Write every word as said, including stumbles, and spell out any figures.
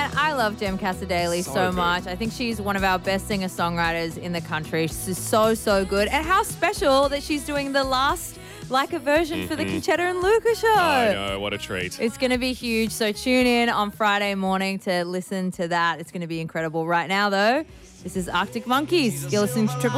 Man, I love Jem Casadele so, So good. much. I think she's one of our best singer-songwriters in the country. She's so, so good. And how special that she's doing the last, like a version mm-hmm. for the Conchetta and Luca show. I know, what a treat. It's going to be huge. So tune in on Friday morning to listen to that. It's going to be incredible. Right now, though, this is Arctic Monkeys. You're listening to Triple